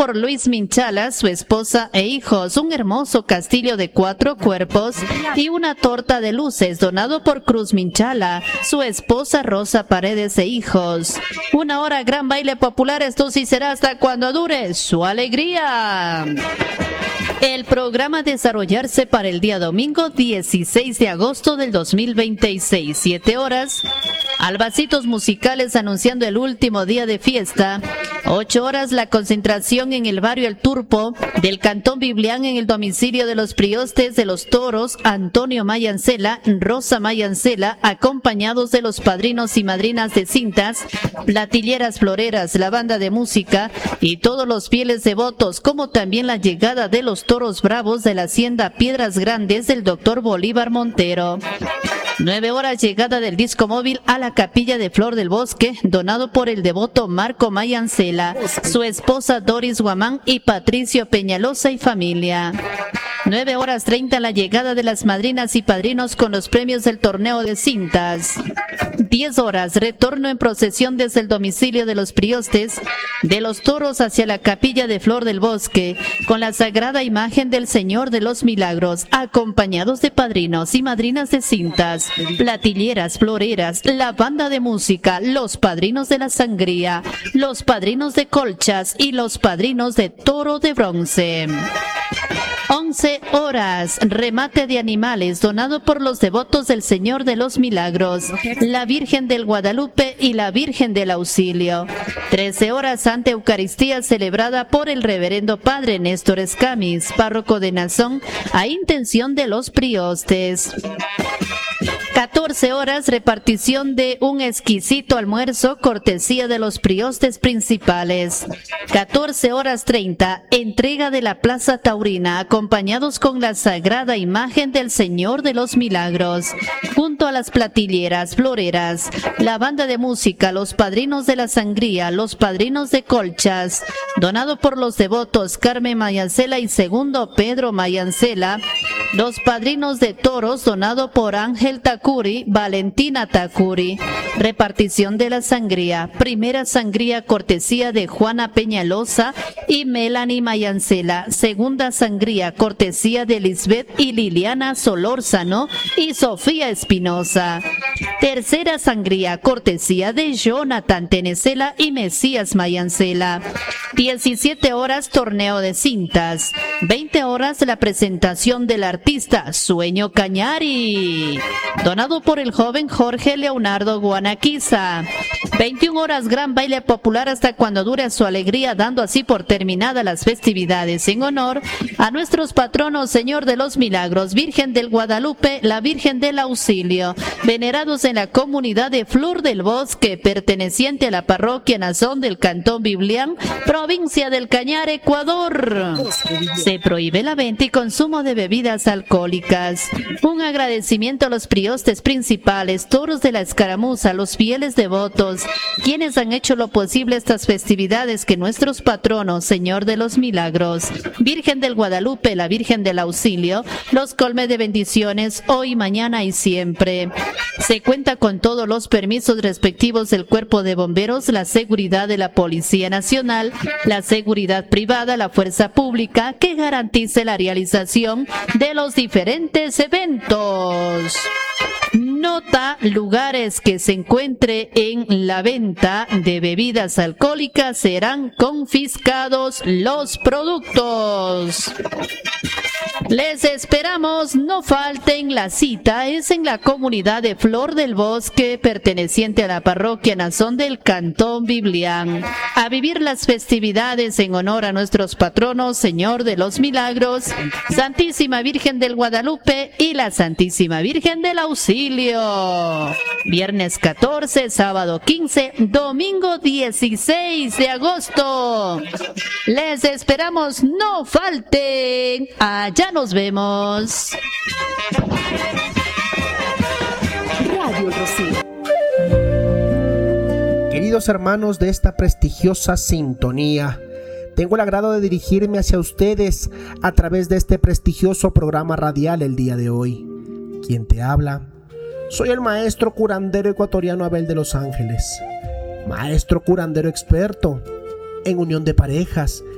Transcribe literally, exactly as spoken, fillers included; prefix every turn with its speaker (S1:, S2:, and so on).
S1: por Luis Minchala, su esposa e hijos, un hermoso castillo de cuatro cuerpos y una torta de luces donado por Cruz Minchala, su esposa Rosa Paredes e hijos. Una hora gran baile popular, esto sí será hasta cuando dure su alegría. El programa a desarrollarse para el día domingo dieciséis de agosto del dos mil veintiséis, siete horas. Albacitos musicales anunciando el último día de fiesta. ocho horas la concentración en el barrio El Turpo del Cantón Biblián en el domicilio de los priostes de los toros Antonio Mayancela, Rosa Mayancela, acompañados de los padrinos y madrinas de cintas, platilleras floreras, la banda de música y todos los fieles devotos, como también la llegada de los toros bravos de la hacienda Piedras Grandes del doctor Bolívar Montero. Nueve horas llegada del disco móvil a la capilla de Flor del Bosque, donado por el devoto Marco Mayancela, su esposa Doris Guamán y Patricio Peñalosa y familia. Nueve horas treinta la llegada de las madrinas y padrinos con los premios del torneo de cintas. Diez horas retorno en procesión desde el domicilio de los priostes de los toros hacia la capilla de Flor del Bosque con la sagrada imagen del Señor de los Milagros, acompañados de padrinos y madrinas de cintas, platilleras, floreras, la banda de música, los padrinos de la sangría, los padrinos de colchas y los padrinos de toro de bronce. once horas, remate de animales donado por los devotos del Señor de los Milagros, la Virgen del Guadalupe y la Virgen del Auxilio. trece horas, Santa Eucaristía celebrada por el Reverendo Padre Néstor Escamis, párroco de Nazón, a intención de los priostes. catorce horas, repartición de un exquisito almuerzo, cortesía de los priostes principales. catorce horas treinta, entrega de la Plaza Taurina, acompañados con la sagrada imagen del Señor de los Milagros, junto a las platilleras, floreras, la banda de música, los padrinos de la sangría, los padrinos de colchas, donado por los devotos Carmen Mayancela y segundo Pedro Mayancela, los padrinos de toros, donado por Ángel Takuri, Valentina Takuri. Repartición de la sangría. Primera sangría cortesía de Juana Peñalosa y Melanie Mayancela. Segunda sangría cortesía de Lisbeth y Liliana Solórzano y Sofía Espinosa. Tercera sangría cortesía de Jonathan Tenecela y Mesías Mayancela. diecisiete horas torneo de cintas. veinte horas la presentación del artista Sueño Cañari, donado por el joven Jorge Leonardo Guanaquiza. veintiuna horas gran baile popular hasta cuando dure su alegría, dando así por terminadas las festividades en honor a nuestros patronos Señor de los Milagros, Virgen del Guadalupe, la Virgen del Auxilio, venerados en la comunidad de Flor del Bosque, perteneciente a la parroquia Nazón del Cantón Biblián, provincia del Cañar, Ecuador. Se prohíbe la venta y consumo de bebidas alcohólicas. Un agradecimiento a los priostes principales, toros de la escaramuza, los fieles devotos, quienes han hecho lo posible estas festividades, que nuestros patronos, Señor de los Milagros, Virgen del Guadalupe, la Virgen del Auxilio, los colme de bendiciones hoy, mañana y siempre. Se cuenta con todos los permisos respectivos del Cuerpo de Bomberos, la seguridad de la Policía Nacional, la seguridad privada, la fuerza pública, que garantice la realización de los diferentes eventos. Nota: lugares que se encuentre en la venta de bebidas alcohólicas serán confiscados los productos. Les esperamos, no falten, la cita es en la comunidad de Flor del Bosque, perteneciente a la parroquia Nazón del Cantón Biblián, a vivir las festividades en honor a nuestros patronos, Señor de los Milagros, Santísima Virgen del Guadalupe y la Santísima Virgen del Auxilio. Viernes catorce, sábado quince, domingo dieciséis de agosto. Les esperamos, no falten. Allá nos vemos.
S2: Radio Rocío.
S3: Queridos hermanos de esta prestigiosa sintonía, tengo el agrado de dirigirme hacia ustedes a través de este prestigioso programa radial el día de hoy. ¿Quién te habla? Soy el maestro curandero ecuatoriano Abel de los Ángeles, maestro curandero experto en unión de parejas,